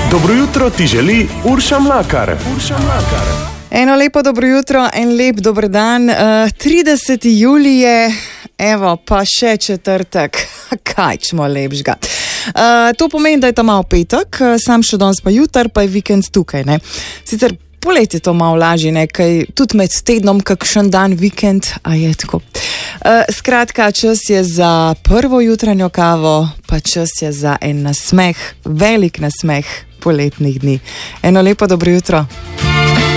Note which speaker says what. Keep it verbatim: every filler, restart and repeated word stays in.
Speaker 1: Dobro jutro ti želi Urša Mlakar. Urša Mlakar.
Speaker 2: Eno lepo dobro jutro, en lep dober dan. Uh, trideseti julij je, evo, pa še četrtek. Kaj čmo lepšga. Uh, to pomeni, da je to malo petek, sam še danes pa jutr, pa je vikend tukaj, ne. Sicer poleti je to malo lažje, ne, kaj tudi med tednom kakšen dan vikend, a je tako. Uh, skratka, čas je za prvo jutranjo kavo, pa čas je za en nasmeh, velik nasmeh poletnih dni. Eno lepo dobro jutro.